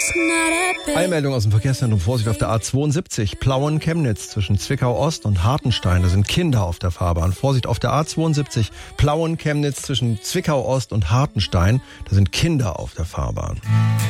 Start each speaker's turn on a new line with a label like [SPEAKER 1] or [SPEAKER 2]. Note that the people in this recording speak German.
[SPEAKER 1] Eilmeldung aus dem Verkehrszentrum. Vorsicht auf der A72. Plauen-Chemnitz zwischen Zwickau-Ost und Hartenstein. Da sind Kinder auf der Fahrbahn. Vorsicht auf der A72. Plauen-Chemnitz zwischen Zwickau-Ost und Hartenstein. Da sind Kinder auf der Fahrbahn.